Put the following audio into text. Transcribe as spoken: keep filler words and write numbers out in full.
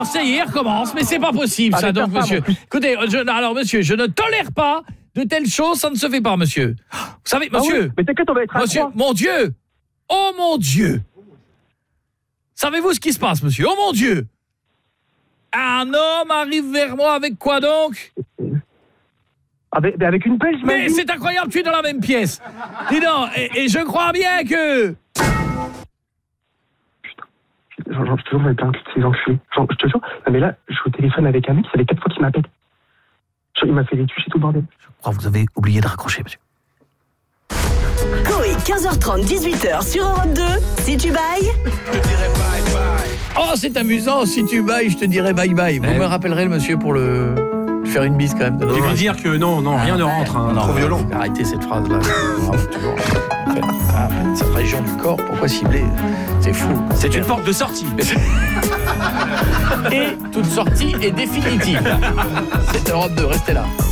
Ça y est, il recommence, mais c'est pas possible, ça, donc, monsieur. Écoutez, je, alors, monsieur, je ne tolère pas de telles choses, ça ne se fait pas, monsieur. Vous savez, monsieur... Ah oui, mais t'inquiète, on va être à Monsieur, trois. mon Dieu. Oh, mon Dieu. Savez-vous ce qui se passe, monsieur? Oh, mon Dieu. Un homme arrive vers moi avec quoi, donc? Avec, avec une pelle, je Mais c'est incroyable, tu es dans la même pièce. Dis donc, et, et je crois bien que... Genre, genre, je te jure, j'en ai plein de ces enculés. Genre, je te jure, non, mais là, je suis au téléphone avec un mec, ça fait quatre fois qu'il m'appelle. Genre, il m'a fait les tuches et tout le bordel. Je crois que vous avez oublié de raccrocher, monsieur. Coé, quinze heures trente, dix-huit heures sur Europe deux. Si tu bailles, Je dirais bye bye. Oh, c'est amusant, si tu bailles, je te dirais bye bye. Vous Eh. me rappellerez le monsieur pour le... faire une bise quand même. Il veut dire que non, non, rien ne rentre, hein, Non, trop violent. Arrêtez cette phrase-là. Bravo, toujours. Ah, cette région du corps, pourquoi cibler? C'est fou. C'est une porte de sortie. Et toute sortie est définitive. C'est Europe deux, restez là.